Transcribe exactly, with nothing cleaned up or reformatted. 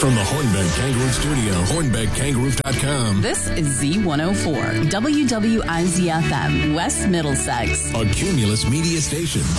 From the Hornbeck Kangaroo Studio, hornbeck kangaroo dot com. This is Z one oh four, W W I Z F M, West Middlesex. A Cumulus Media Station.